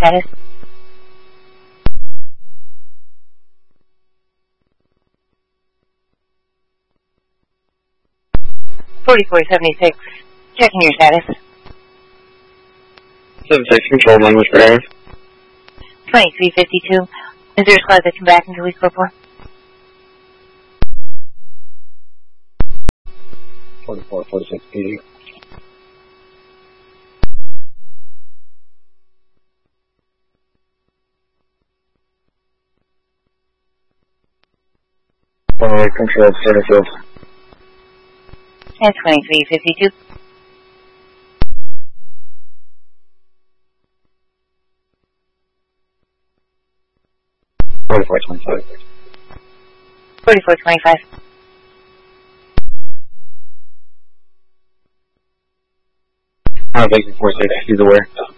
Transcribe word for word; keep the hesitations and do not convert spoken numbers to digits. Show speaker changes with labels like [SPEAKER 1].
[SPEAKER 1] status. forty-four seventy-six, checking your status.
[SPEAKER 2] seven six control language for air.
[SPEAKER 1] twenty-three fifty-two, is there a squad that can back until we score four?
[SPEAKER 2] forty-four forty-six P D. Uh, control Fairfield.
[SPEAKER 1] And twenty-three fifty-two.
[SPEAKER 2] forty-four twenty-five.
[SPEAKER 1] forty-four twenty-five.
[SPEAKER 2] Uh, Viking four six, he's aware.